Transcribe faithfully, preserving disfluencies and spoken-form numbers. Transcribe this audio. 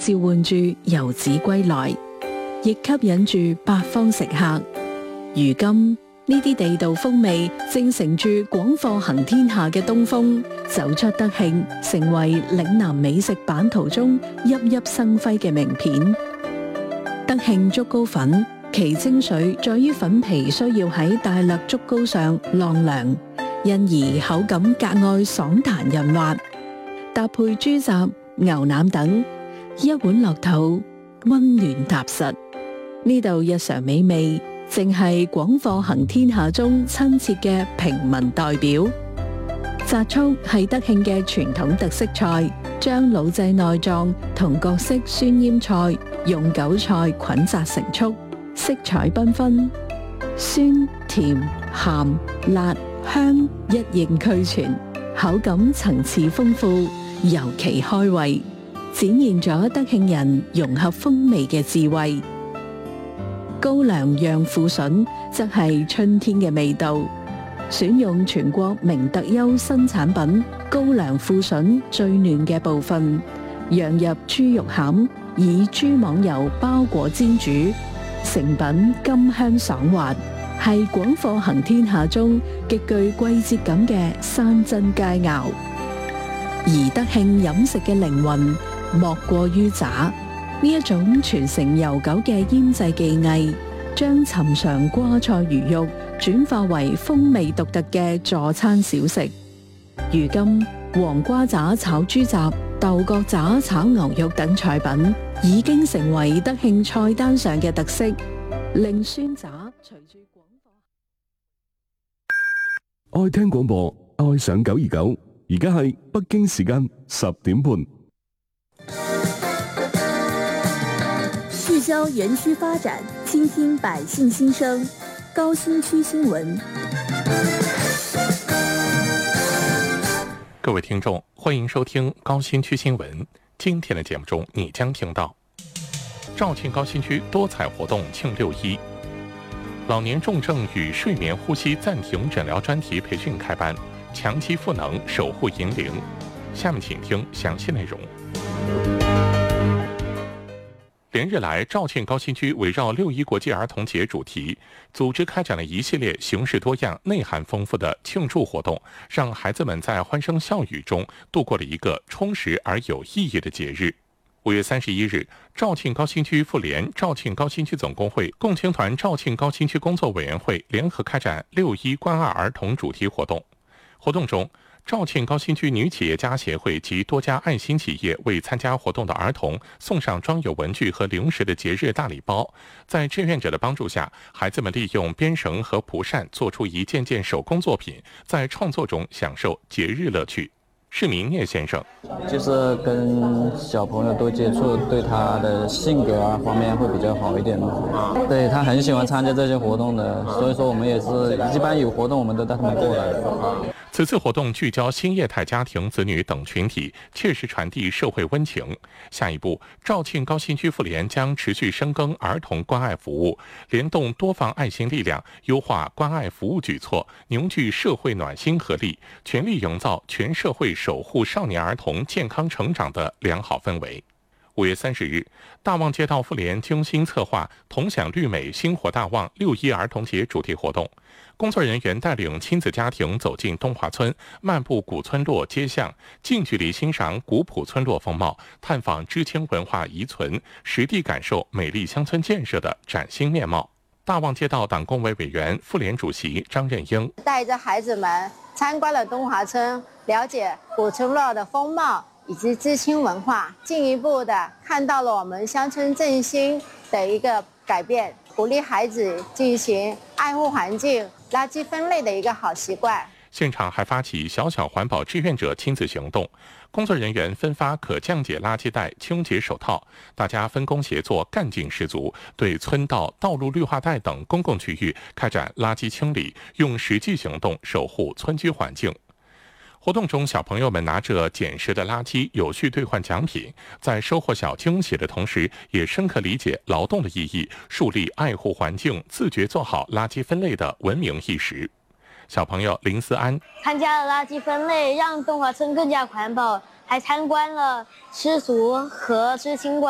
召喚住遊子歸來，亦吸引住八方食客。如今呢啲地道風味正乘住廣貨行天下嘅東風，走出德慶，成為嶺南美食版圖中熠熠生輝嘅名片。德慶竹糕粉其精髓在於粉皮需要喺大略竹糕上晾涼，因而口感格外爽彈潤滑，搭配豬雜、牛腩等，一碗落肚，溫暖踏實。呢度日常美味，正係廣貨行天下中親切嘅平民代表。炸畜係德慶嘅傳統特色菜，將老製內臟同各式酸醃菜用韭菜捆紮成畜，色彩繽紛，酸、甜、鹹、辣、香一應俱全，口感層次豐富，尤其開胃，展現咗德慶人融合風味嘅智慧。高粱釀腐筍則係春天嘅味道，選用全國明特優新產品高粱腐筍最嫩嘅部分，釀入豬肉餡，以豬網油包裹煎煮，成品甘香爽滑，係廣貨行天下中極具季節感嘅山珍佳肴。而德慶飲食嘅靈魂莫過於炸，呢一種傳承悠久嘅醃製技藝，將尋常瓜菜魚肉轉化為風味獨特嘅助餐小食。如今黃瓜炸炒豬雜、豆角炸炒牛肉等菜品已經成為德慶菜單上嘅特色。令酸炸隨住廣播愛聽廣播，愛上九二九，而家係北京時間十點半。 聚焦園區發展，傾聽百姓心聲。高新區新聞。 各位聽眾，歡迎收聽高新區新聞。今天的節目中，你將聽到肇慶高新區多彩活動慶六一，老年重症與睡眠呼吸暫停診療專題培訓開班，長期賦能守護銀齡。下面請聽詳細內容。連日來，肇慶高新區圍繞六一國際兒童節主題，組織開展了一系列形式多樣、內涵豐富的慶祝活動，讓孩子們在歡聲笑語中度過了一個充實而有意義的節日。五月三十一日，肇慶高新區婦聯、肇慶高新區總工會、共青團肇慶高新區工作委員會聯合開展六一關愛兒童主題活動。活動中，肇慶高新區女企業家協會及多家愛心企業為參加活動的兒童送上裝有文具和零食的節日大禮包。在志願者的幫助下，孩子們利用編繩和蒲扇做出一件件手工作品，在創作中享受節日樂趣。市民聶先生， 就是跟小朋友多接觸，對他的性格啊方面會比較好一點。對，他很喜歡參加這些活動的，所以說我們也是一般有活動我們都帶他們過來。 此次活動聚焦新業態家庭、子女等群體，切實傳遞社會溫情。下一步，肇慶高新區婦聯將持續深耕兒童關愛服務，聯動多方愛心力量，優化關愛服務舉措，凝聚社會暖心合力，全力營造全社會守護少年兒童健康成長的良好氛圍。五月三十日，大望街道婦聯精心策劃同享綠美星火大旺六一兒童節主題活動，工作人員帶領親子家庭走進東華村，漫步古村落街巷，近距離欣賞古樸村落風貌，探訪知青文化遺存，實地感受美麗鄉村建設的嶄新面貌。大望街道黨工委委員、婦聯主席張任英帶着孩子們參觀了東華村，了解古村落的風貌以及知青文化，進一步的看到了我們鄉村振興的一個改變，鼓勵孩子進行愛護環境、垃圾分類的一個好習慣。 現場還發起小小環保志願者親子行動，工作人員分發可降解垃圾袋、清潔手套，大家分工協作，幹勁十足，對村道、道路綠化帶等公共區域開展垃圾清理，用實際行動守護村居環境。活動中，小朋友們拿着撿拾的垃圾有序兌換獎品，在收穫小驚喜的同時，也深刻理解勞動的意義，樹立愛護環境、自覺做好垃圾分類的文明意識。小朋友林思安參加了垃圾分類，讓東華村更加環保，還參觀了吃俗和知青館。